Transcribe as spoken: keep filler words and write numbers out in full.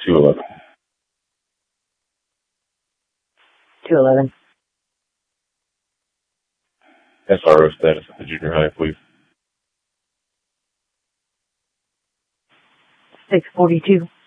two eleven. two eleven. S R O status at the junior high, please. six forty-two.